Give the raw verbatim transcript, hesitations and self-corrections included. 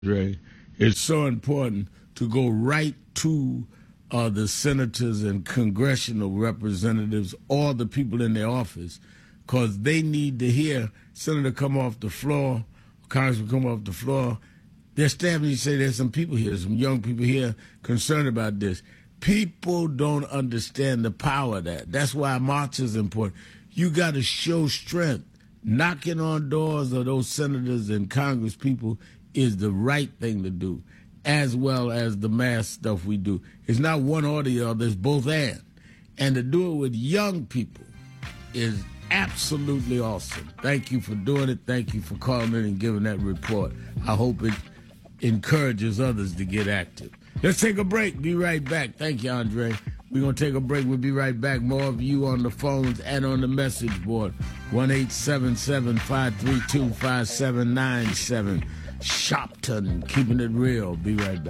Andre, it's so important to go right to uh, the senators and congressional representatives, all the people in their office, because they need to hear Senator come off the floor, Congressman come off the floor. They're stabbing you, say there's some people here, some young people here concerned about this. People don't understand the power of that. That's why a march is important. You got to show strength. Knocking on doors of those senators and Congress people is the right thing to do, as well as the mass stuff we do. It's not one or the other, it's both and. And to do it with young people is absolutely awesome. Thank you for doing it. Thank you for calling in and giving that report. I hope it encourages others to get active. Let's take a break. Be right back. Thank you, Andre. We're going to take a break. We'll be right back. More of you on the phones and on the message board. one eight seven seven, five three two, five seven nine seven. Shopton, keeping it real. Be right back.